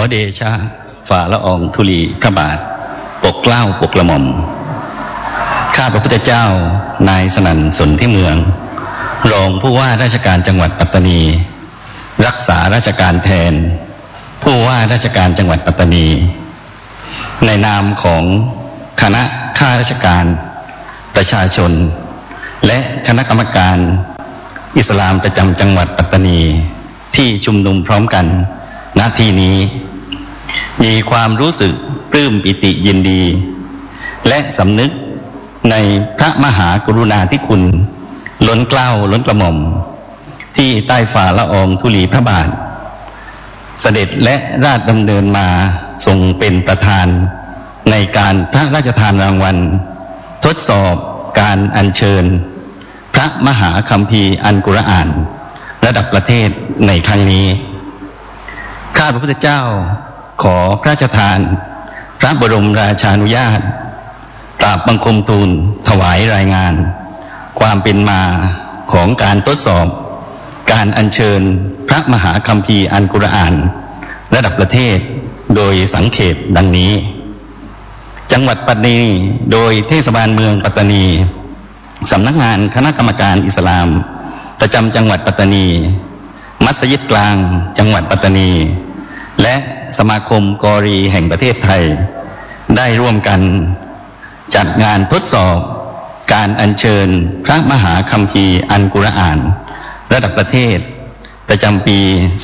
เดชะฝ่าละอองธุลีพระบาทปกเกล้าปกกระหม่อมข้าพระพุทธเจ้านายสนั่นสนธิเมืองรองผู้ว่าราชการจังหวัดปัตตานีรักษาราชการแทนผู้ว่าราชการจังหวัดปัตตานีในนามของคณะข้าราชการประชาชนและคณะกรรมการอิสลามประจำจังหวัดปัตตานีที่ชุมนุมพร้อมกันณที่นี้มีความรู้สึกปลื้มปิติยินดีและสำนึกในพระมหากรุณาธิคุณล้นเกล้าล้นกระหม่อมที่ใต้ฝ่าละอองธุลีพระบาทเสด็จและราชดำเนินมาทรงเป็นประธานในการพระราชทานรางวัลทดสอบการอัญเชิญพระมหาคัมภีร์อัลกุรอานระดับประเทศในครั้งนี้ข้าพระพุทธเจ้าขอพระราชทานพระบรมราชานุญาตกราบบังคมทูลถวายรายงานความเป็นมาของการทดสอบการอัญเชิญพระมหาคัมภีร์อัลกุรอานระดับประเทศโดยสังเขปดังนี้จังหวัดปัตตานีโดยเทศบาลเมืองปัตตานีสำนักงานคณะกรรมการอิสลามประจำจังหวัดปัตตานีมัสยิดกลางจังหวัดปัตตานีและสมาคมกอรีแห่งประเทศไทยได้ร่วมกันจัดงานทดสอบการอัญเชิญพระมหาคัมภีร์อัลกุรอานระดับประเทศประจำปี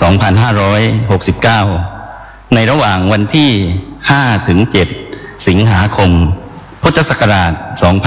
2569 ในระหว่างวันที่ 5-7 สิงหาคม พุทธศักราช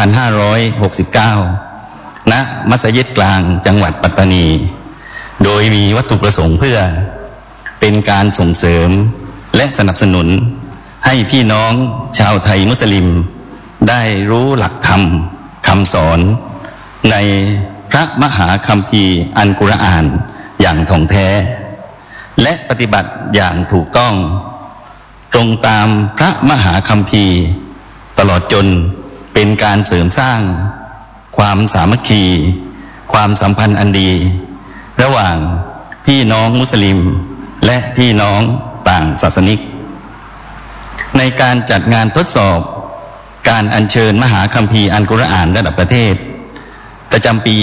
2569 ณ มัสยิดกลางจังหวัดปัตตานีโดยมีวัตถุประสงค์เพื่อเป็นการส่งเสริมและสนับสนุนให้พี่น้องชาวไทยมุสลิมได้รู้หลักธรรมคำสอนในพระมหาคัมภีร์อัลกุรอานอย่างถ่องแท้และปฏิบัติอย่างถูกต้องตรงตามพระมหาคัมภีร์ตลอดจนเป็นการเสริมสร้างความสามัคคีความสัมพันธ์อันดีระหว่างพี่น้องมุสลิมและพี่น้องต่างศาสนิกในการจัดงานทดสอบการอัญเชิญมหาคัมภีร์อัลกุรอานระดับประเทศประจำปี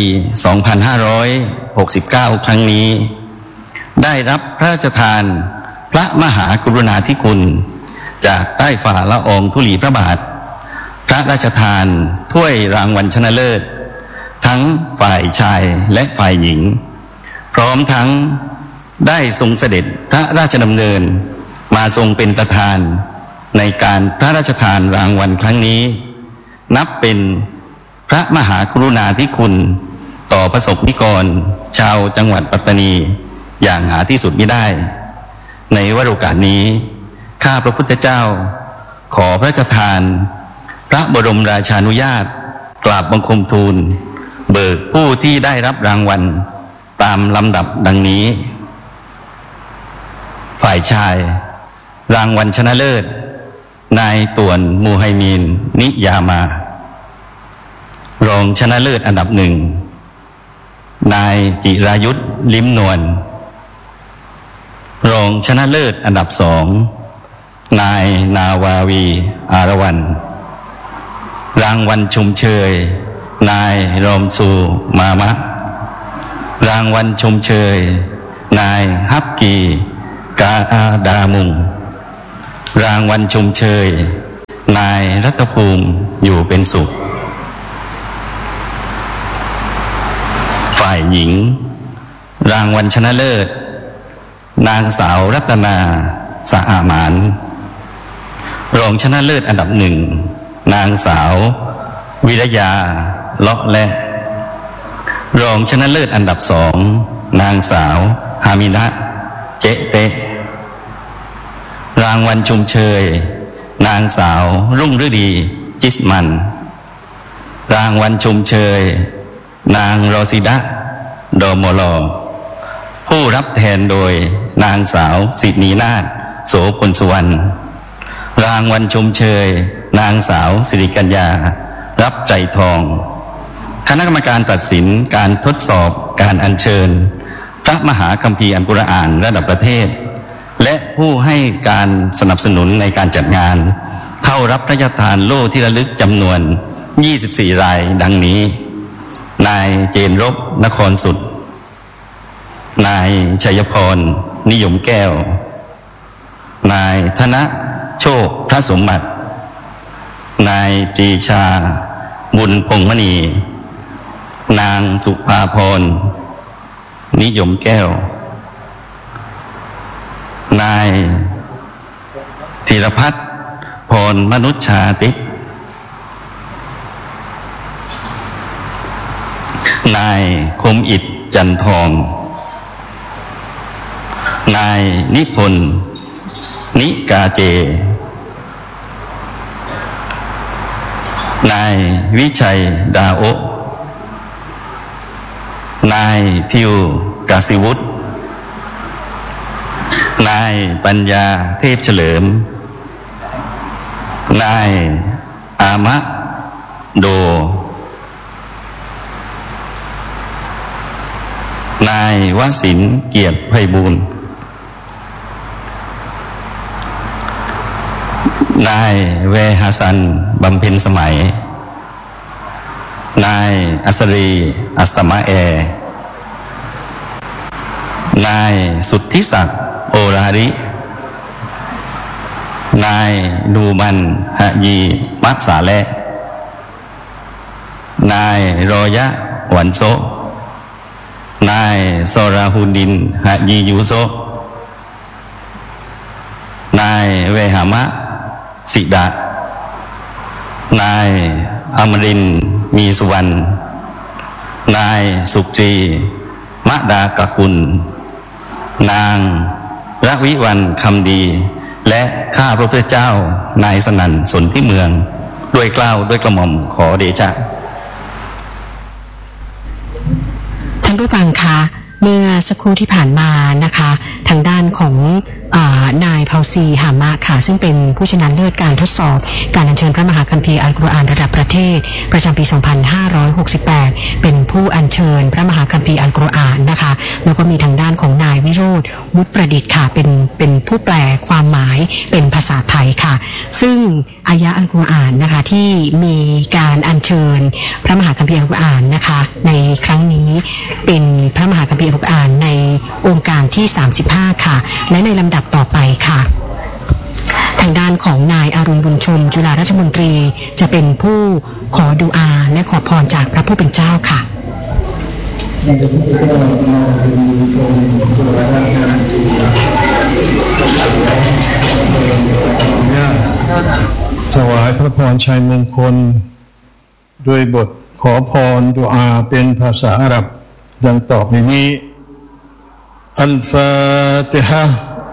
2569 ครั้งนี้ได้รับพระราชทานพระมหากรุณาธิคุณจากใต้ฝ่าละอองธุลีพระบาทพระราชทานถ้วยรางวัลชนะเลิศทั้งฝ่ายชายและฝ่ายหญิงพร้อมทั้งได้ทรงเสด็จพระราชดำเนินมาทรงเป็นประธานในการพระราชทานรางวัลครั้งนี้นับเป็นพระมหากรุณาธิคุณต่อประสบนิกรชาวจังหวัดปัตตานีอย่างหาที่สุดมิได้ในวโรกาสนี้ข้าพระพุทธเจ้าขอพระราชทานพระบรมราชานุญาตกราบบังคมทูลเบิกผู้ที่ได้รับรางวัลตามลำดับดังนี้ฝ่ายชายรางวัลชนะเลิศนายต่วนมูไฮมีนนิยามารองชนะเลิศอันดับหนึ่งนายจิรายุทธลิ้มนวลรองชนะเลิศอันดับสองนายนาวาวีอารวันรางวัลชมเชยนายรอมซูมามะรางวัลชมเชยนายฮับกีกาอาดามุงรางวัลชมเชยนายรัตภูมิอยู่เป็นสุขฝ่ายหญิงรางวัลชนะเลิศนางสาวรัตนาสะอาหมานรองชนะเลิศอันดับหนึ่งนางสาววิรยาเลาะและรองชนะเลิศอันดับสองนางสาวฮามินะเจ๊เตะรางวัลชมเชยนางสาวรุ่งฤดีจิสมันรางวัลชมเชยนางรอซิดะดอมอลอผู้รับแทนโดยนางสาวสินีนาถโสพลสุวรรณรางวัลชมเชยนางสาวสิริกัญญารับไตรทองคณะกรรมการตัดสินการทดสอบการอัญเชิญพระมหาคัมภีร์อัลกุรอานระดับประเทศและผู้ให้การสนับสนุนในการจัดงานเข้ารับพระราชทานโล่ที่ระลึกจำนวน24รายดังนี้นายเจนรบนครสุดนายชัยพรนิยมแก้วนายธนโชคพระสมบัตินายปรีชาบุญพงษ์มณีนางสุภาพรนิยมแก้วนายธีรพัฒน์พรมนุชชาตินายคมอิฐจันทองนายนิพนธ์นิกาเจนายวิชัยดาโอนายทิวกาศิวุฒินายปัญญาเทพเฉลิมนายอามะโดนายวสินทร์เกียรติไพบูลย์นายเวหสันบำเพ็ญสมัยนายอัศรีอัศมาแอนายสุทธิศักดิ์โอรารินายดูมันหะยีมักษาและนายรอยะหวันโซนายโซราฮูดินหะยียูโซนายเวหามะสิดานายอมรินทร์มีสุวรรณนายสุกรีมะดากกุลนางรักวิวันคำดีและข้าพระพุทธเจ้านายสนั่นสนธิเมืองด้วยเกล้าด้วยกระหม่อมขอเดชะท่านผู้ฟังคะเมื่อสักครู่ที่ผ่านมานะคะทางด้านของนายเผาซีหามะค่ะซึ่งเป็นผู้ชนะเลิศการทดสอบการอัญเชิญพระมหาคัมภีร์อัลกุรอานระดับประเทศประจำปี 2568 เป็นผู้อัญเชิญพระมหาคัมภีร์อัลกุรอานนะคะแล้วก็มีทางด้านของนายวิโรจน์วุฒิประดิษฐ์ค่ะเป็นผู้แปลความหมายเป็นภาษาไทยค่ะซึ่งอายะอัลกุรอานนะคะที่มีการอัญเชิญพระมหาคัมภีร์อัลกุรอานนะคะในครั้งนี้เป็นพระมหาคัมภีร์อัลกุรอานในองค์การที่35ค่ะและในลำดับต่อไปค่ะทางด้านของนายอรุณบุญชมจุฬาราชมนตรีจะเป็นผู้ขอดุอาและขอพรจากพระผู้เป็นเจ้าค่ะถวายพระพรชัยมงคลด้วยบทขอพรดุอาเป็นภาษาอาหรับดังต่อไปนี้อัลฟาติฮะ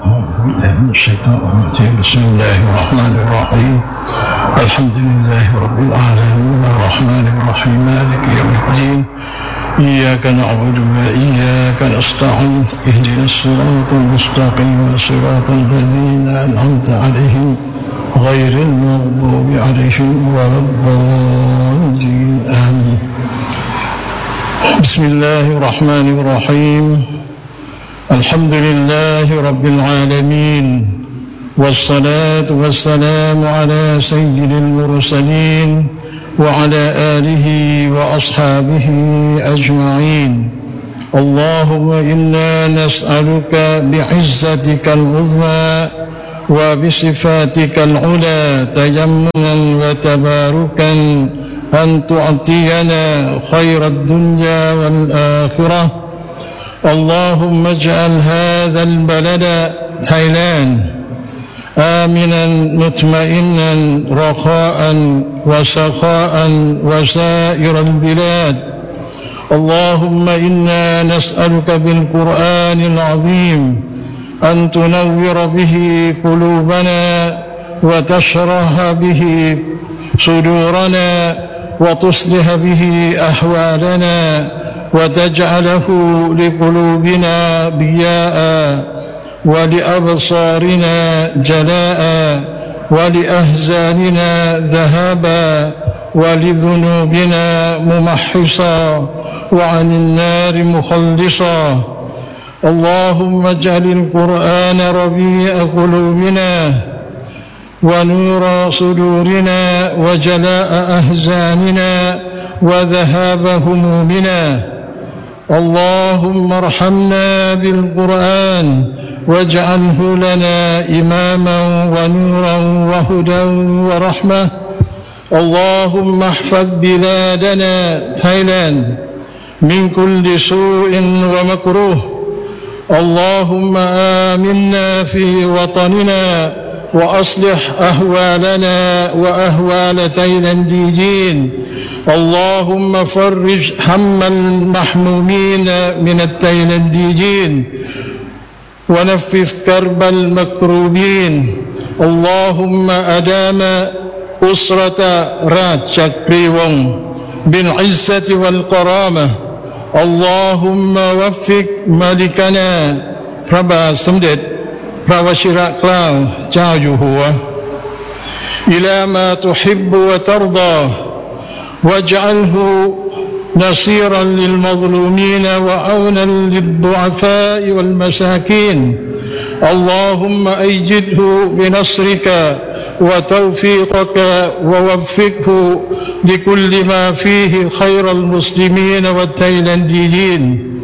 بسم الله الرحمن الرحيم الحمد لله رب العالمين الرحمن الرحيم مالك يوم الدين إياك نعبد وإياك نستعين اهدنا الصراط المستقيم صراط الذين أنعمت عليهم غير المغضوب عليهم ولا الضالين آمين بسم الله الرحمن الرحيم الحمد لله رب العالمين والصلاة والسلام على سيد المرسلين وعلى آله وأصحابه أجمعين اللهم إنا نسألك بعزتك العظمى وبصفاتك العلى تيمنا وتباركا أن تعطينا خير الدنيا والآخرة اللهم اجعل هذا البلد تايلاند آمنا مطمئنا رخاء وسخاء وسائر البلاد اللهم إنا نسألك بالقرآن العظيم أن تنور به قلوبنا وتشرح به صدورنا وتصلح به أحوالنا وتجعله لقلوبنا ضياء ولأبصارنا جلاء ولأحزاننا ذهابا ولذنوبنا ممحصا وعن النار مخلصا اللهم اجعل القرآن ربيع قلوبنا ونور صدورنا وجلاء أحزاننا وذهاب همومنا. اللهم ارحمنا بالقرآن واجعله لنا إماما ونورا وهدى ورحمة. اللهم احفظ بلادنا تايلاند من كل سوء ومكروه. اللهم آمنا في وطننا وأصلح أهوالنا وأهوال تايلانديين. اللهم فرج هم المحمومين من التايلانديين ونفذ كرب المكروبين. اللهم أدام أسرة راج شكريوون بالعزة والكرامة. اللهم وفق ملكنا พระบาทสมเด็จพระวชิรเกล้าเจ้าอยู่หัว إلى ما تحب وترضى واجعله نصيرا للمظلومين وعونا للضعفاء والمساكين. اللهم أيده بنصرك وتوفيقك ووفقه لكل ما فيه خير المسلمين والتايلانديين.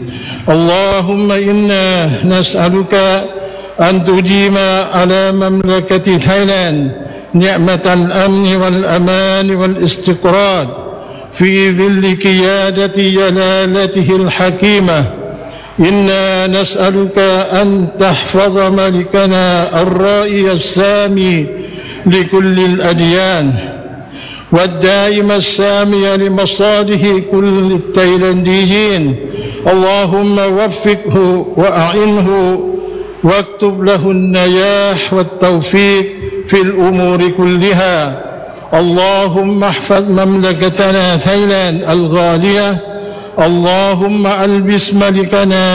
اللهم إنا نسألك أن تديم على مملكة تايلاند نعمة الأمن والأمان والاستقرار في ظل قيادة جلالته الحكيمة. إنا نسألك أن تحفظ ملكنا الرائي السامي لكل الأديان والدائم السامي لمصالح كل التايلانديين. اللهم وفقه وأعنه واكتب له النجاح والتوفيق في الأمور كلها. اللهم احفظ مملكتنا تايلاند الغالية. اللهم ألبس ملكنا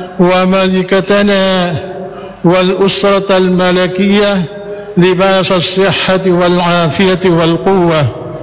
وملكتنا والأسرة الملكية لباس الصحة والعافية والقوة.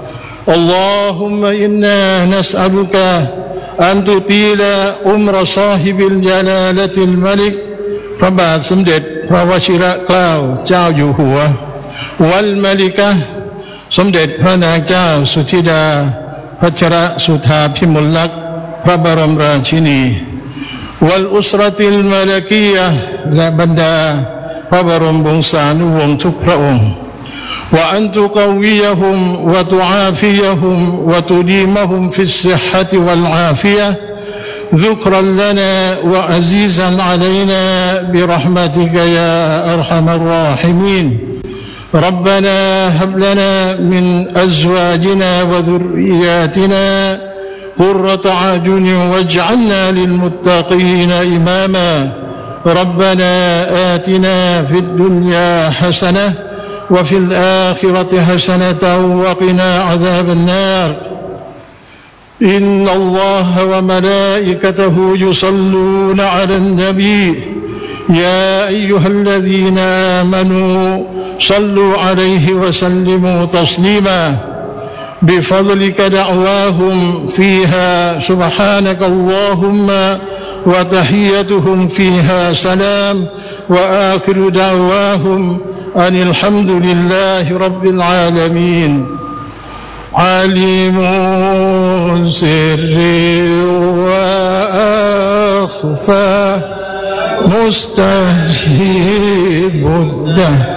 اللهم إنا نسألك أن تطيل عمر صاحب الجلالة الملك พระบาทสมเด็จพระวชิรเกล้าเจ้าอยู่หัววัลมลิกะสมเด็จพระนางเจ้าสุธิดาพัชรสุธาพิมลลักษณ์พระบรมราชินีวัลอุสรติลมลกียะและบรรดาพระบรมวงศานุวงศ์ทุกพระองค์ว่าอันตุกวียะฮุมวะตุอาฟิยะฮุมวะตุดีมะฮุมฟิสซิฮะติวัลอาฟิยะذكرا لنا وعزيزا علينا برحمتك يا أرحم الراحمين. ربنا هب لنا من أزواجنا وذرياتنا قرة أعين واجعلنا للمتقين إماما. ربنا آتنا في الدنيا حسنة وفي الآخرة حسنة وقنا عذاب النار. إن الله وملائكته يصلون على النبي يا أيها الذين آمنوا صلوا عليه وسلموا تسليما. بفضلك دعواهم فيها سبحانك اللهم وتحيتهم فيها سلام وآخر دعواهم أن الحمد لله رب العالمين. عليم سر وأخفى مستجيب الدهر